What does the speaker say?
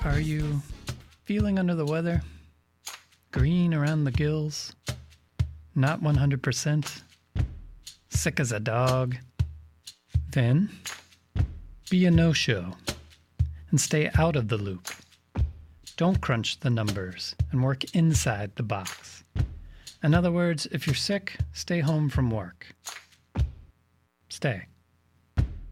Are you feeling under the weather? Green around the gills? Not 100%? Sick as a dog? Then be a no-show and stay out of the loop. Don't crunch the numbers and work inside the box. In other words, if you're sick, stay home from work. Stay.